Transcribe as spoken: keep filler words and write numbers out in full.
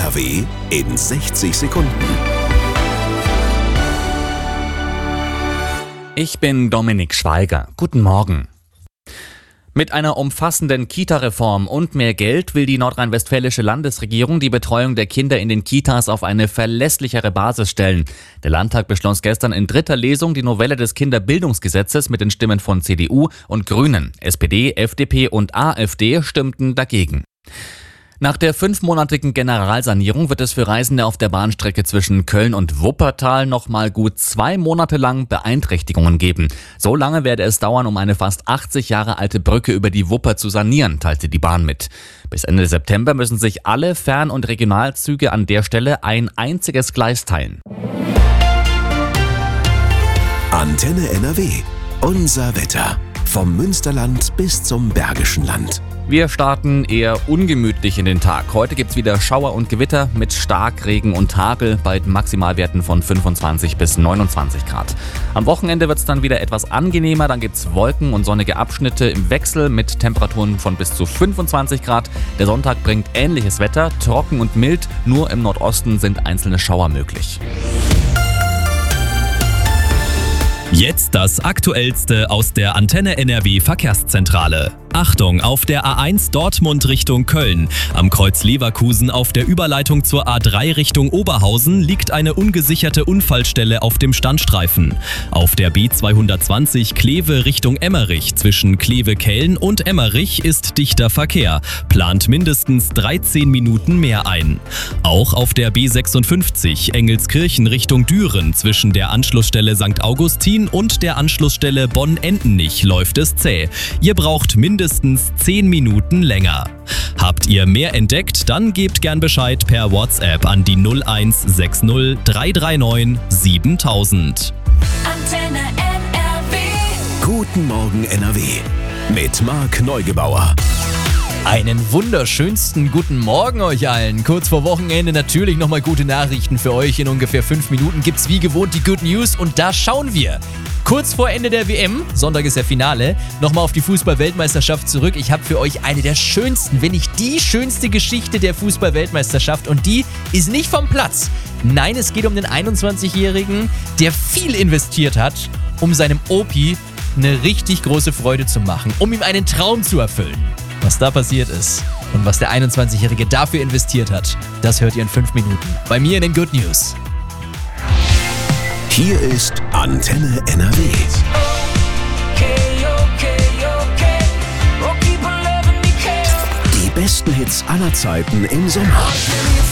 R W in sechzig Sekunden. Ich bin Dominik Schweiger. Guten Morgen. Mit einer umfassenden Kita-Reform und mehr Geld will die nordrhein-westfälische Landesregierung die Betreuung der Kinder in den Kitas auf eine verlässlichere Basis stellen. Der Landtag beschloss gestern in dritter Lesung die Novelle des Kinderbildungsgesetzes mit den Stimmen von C D U und Grünen. S P D, F D P und AfD stimmten dagegen. Nach der fünfmonatigen Generalsanierung wird es für Reisende auf der Bahnstrecke zwischen Köln und Wuppertal noch mal gut zwei Monate lang Beeinträchtigungen geben. So lange werde es dauern, um eine fast achtzig Jahre alte Brücke über die Wupper zu sanieren, teilte die Bahn mit. Bis Ende September müssen sich alle Fern- und Regionalzüge an der Stelle ein einziges Gleis teilen. Antenne N R W. Unser Wetter. Vom Münsterland bis zum Bergischen Land. Wir starten eher ungemütlich in den Tag. Heute gibt's wieder Schauer und Gewitter mit Starkregen und Hagel bei Maximalwerten von fünfundzwanzig bis neunundzwanzig Grad. Am Wochenende wird's dann wieder etwas angenehmer. Dann gibt's Wolken und sonnige Abschnitte im Wechsel mit Temperaturen von bis zu fünfundzwanzig Grad. Der Sonntag bringt ähnliches Wetter, trocken und mild. Nur im Nordosten sind einzelne Schauer möglich. Jetzt das Aktuellste aus der Antenne N R W Verkehrszentrale. Achtung, auf der A eins Dortmund Richtung Köln. Am Kreuz Leverkusen auf der Überleitung zur A drei Richtung Oberhausen liegt eine ungesicherte Unfallstelle auf dem Standstreifen. Auf der B zweihundertzwanzig Kleve Richtung Emmerich zwischen Kleve-Keln und Emmerich ist dichter Verkehr. Plant mindestens dreizehn Minuten mehr ein. Auch auf der B sechsundfünfzig Engelskirchen Richtung Düren zwischen der Anschlussstelle Sankt Augustin und der Anschlussstelle Bonn-Endenich läuft es zäh. Ihr braucht mindestens zehn Minuten länger. Habt ihr mehr entdeckt? Dann gebt gern Bescheid per WhatsApp an die null eins sechs null drei drei neun siebentausend. Antenne N R W. Guten Morgen N R W. Mit Marc Neugebauer. Einen wunderschönsten guten Morgen euch allen. Kurz vor Wochenende natürlich nochmal gute Nachrichten für euch. In ungefähr fünf Minuten gibt's wie gewohnt die Good News und da schauen wir kurz vor Ende der W M, Sonntag ist ja Finale, nochmal auf die Fußball-Weltmeisterschaft zurück. Ich habe für euch eine der schönsten, wenn nicht die schönste Geschichte der Fußball-Weltmeisterschaft und die ist nicht vom Platz. Nein, es geht um den einundzwanzigjährigen, der viel investiert hat, um seinem Opi eine richtig große Freude zu machen, um ihm einen Traum zu erfüllen. Was da passiert ist und was der einundzwanzigjährige dafür investiert hat, das hört ihr in fünf Minuten. Bei mir in den Good News. Hier ist Antenne N R W. Okay, okay, okay. Oh, people loving me, care. Die besten Hits aller Zeiten im Sommer.